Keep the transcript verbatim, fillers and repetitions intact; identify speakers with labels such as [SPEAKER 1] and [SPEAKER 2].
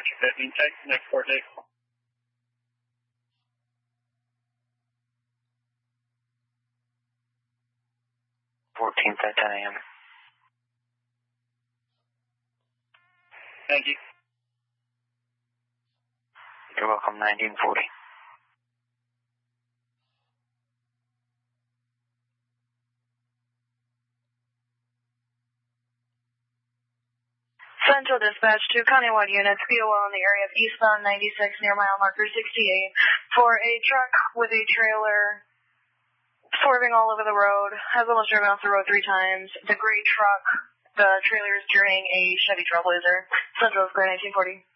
[SPEAKER 1] Roger fifteen, take the next port date.
[SPEAKER 2] fourteenth at ten a.m.
[SPEAKER 1] Thank you.
[SPEAKER 2] You're welcome, nineteen forty.
[SPEAKER 3] Central Dispatch to Countywide units, P O L in the area of eastbound ninety-six near mile marker sixty-eight for a truck with a trailer swerving all over the road, has almost driven off the road three times. The gray truck, the trailer is carrying a Chevy Trailblazer. Central Square nineteen forty.